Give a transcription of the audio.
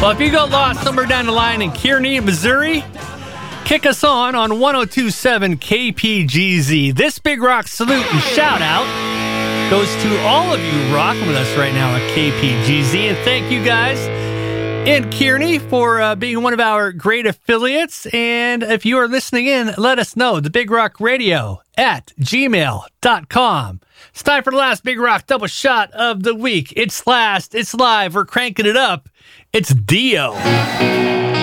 Well, if you got lost somewhere down the line in Kearney, Missouri, kick us on 102.7 KPGZ. This Big Rock salute and shout out goes to all of you rocking with us right now at KPGZ. And thank you guys in Kearney for being one of our great affiliates. And if you are listening in, let us know. The Big Rock Radio at gmail.com. It's time for the last Big Rock double shot of the week. It's last. It's live. We're cranking it up. It's Dio.